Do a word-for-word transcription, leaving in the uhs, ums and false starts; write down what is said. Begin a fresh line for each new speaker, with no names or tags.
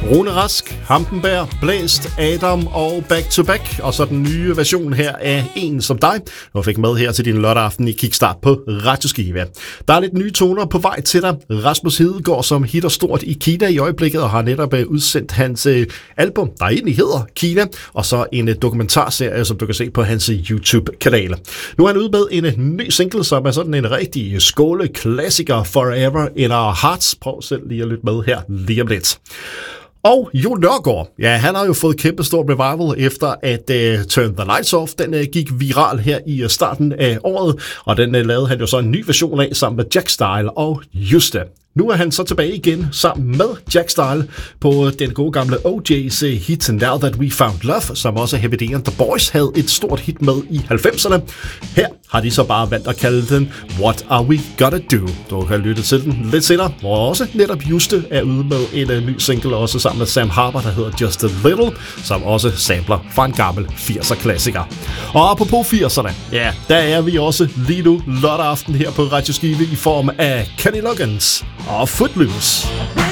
Rune Rask, Hampenberg, Blæst, Adam og Back to Back. Og så den nye version her af En som dig, du fik med her til din lørdag aften i Kickstart på Radioskiva. Der er lidt nye toner på vej til dig. Rasmus Hedegaard, som hitter stort i Kina i øjeblikket, og har netop udsendt hans album, der egentlig hedder Kina, og så en dokumentarserie, som du kan se på hans YouTube-kanal. Nu er han ude med en ny single, som er sådan en rigtig skåle-klassiker, Forever in Our Hearts. Prøv selv lige at lytte med her lige om lidt. Og Jon Nørgaard, ja, han har jo fået kæmpe stor revival efter at uh, Turn the Lights Off. Den uh, gik viral her i uh, starten af året, og den uh, lavede han jo så en ny version af sammen med Jack Style og Juste. Nu er han så tilbage igen sammen med Jack Style på den gode gamle O J's hit Now That We Found Love, som også Heavy D and The Boys havde et stort hit med i halvfemserne. Her har de så bare valgt at kalde den What Are We Gonna Do? Du kan lytte til den lidt senere, hvor også netop Juste er ude med en uh, ny single, også sammen med Sam Harper, der hedder Just a Little, som også sampler fra en gammel firser klassiker. Og apropos firserne, ja, der er vi også lige nu lørdag aften her på Radio Skive i form af Kenny Loggins og Footloose.